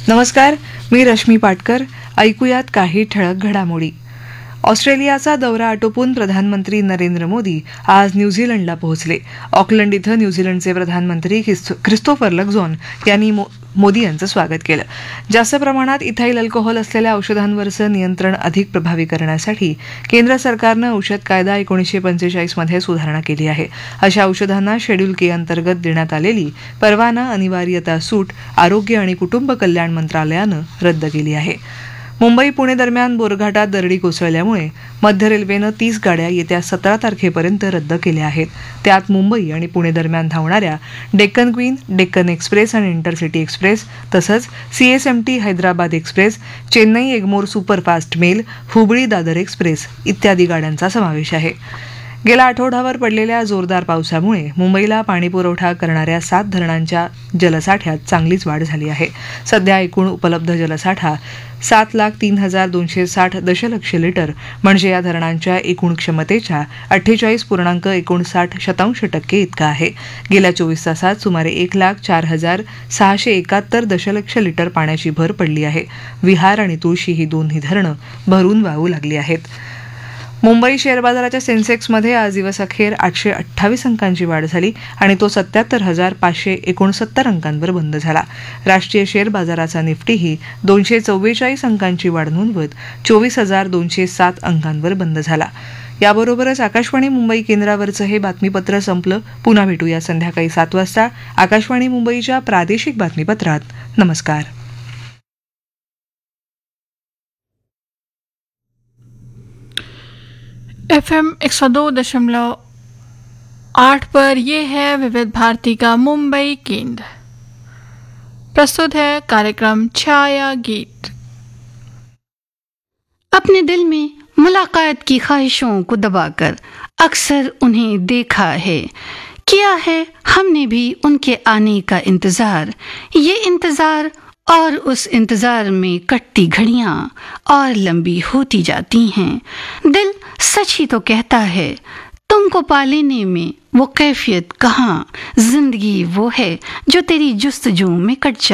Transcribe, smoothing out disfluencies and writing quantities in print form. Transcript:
नमस्कार, मी रश्मी पाटकर. ऐकूयात काही ठळक घडामोडी. ऑस्ट्रेलियाचा दौरा आटोपून प्रधानमंत्री नरेंद्र मोदी आज न्यूझीलंडला पोहोचले. ऑकलंड इथं न्यूझीलंडचे प्रधानमंत्री ख्रिस्तोफर लक्झॉन यांनी मोदी यांचं स्वागत केलं. जास्त प्रमाणात इथाईल अल्कोहोल असलेल्या औषधांवरचं नियंत्रण अधिक प्रभावी करण्यासाठी केंद्र सरकारनं औषध कायदा 1945 मध्ये सुधारणा केली आहे. अशा औषधांना शेड्यूल के अंतर्गत देण्यात आलेली परवाना अनिवार्यता सूट आरोग्य आणि कुटुंब कल्याण मंत्रालयानं रद्द केली आहे. मुंबई पुणे दरम्यान बोरघाटात दरडी कोसळल्यामुळे मध्य रेल्वेनं 30 गाड्या येत्या 17 तारखेपर्यंत रद्द केल्या आहेत. त्यात मुंबई आणि पुणे दरम्यान धावणाऱ्या डेक्कन क्वीन, डेक्कन एक्सप्रेस आणि इंटरसिटी एक्सप्रेस तसंच CSMT Hyderabad express, Chennai Egmore superfast mail, Hubli Dadar express इत्यादी गाड्यांचा समावेश आहे. गेल्या आठवड्याभर पडलेल्या जोरदार पावसामुळे मुंबईला पाणीपुरवठा करणाऱ्या 7 धरणांच्या जलसाठ्यात चांगलीच वाढ झाली आहे. सध्या एकूण उपलब्ध जलसाठा 7,03,260 दशलक्ष लिटर म्हणजे या धरणांच्या एकूण क्षमतेच्या 48.59% इतका आहे. गेल्या 24 तासात सुमारे 1,04,671 दशलक्ष लिटर पाण्याची भर पडली आहे. विहार आणि तुळशी ही दोन्ही धरणं भरून वाहू लागली आहेत. मुंबई शेअर बाजाराच्या सेन्सेक्समध्ये आज दिवसअखेर 828 अंकांची वाढ झाली आणि तो 77,569 अंकांवर बंद झाला. राष्ट्रीय शेअर बाजाराचा निफ्टीही 244 अंकांची वाढ नोंदवत 24,207 अंकांवर बंद झाला. याबरोबरच आकाशवाणी मुंबई केंद्रावरचं हे बातमीपत्र संपलं. पुन्हा भेटूया संध्याकाळी 7 वाजता आकाशवाणी मुंबईच्या प्रादेशिक बातमीपत्रात. नमस्कार. FM 102.8 पर ये है विविध भारती का मुंबई केंद्र. प्रस्तुत है कार्यक्रम छाया गीत. अपने दिल में मुलाकात की ख्वाहिशों को दबाकर अक्सर उन्हें देखा है, किया है हमने भी उनके आने का इंतजार. ये इंतजार और उस इंतजार में कटती घड़ियां और लंबी होती जाती हैं. दिल सच ही तो कहता है, तुमको पा लेने में वो कैफियत कहाँ. जिंदगी वो है जो तेरी जुस्तजू में कट जाती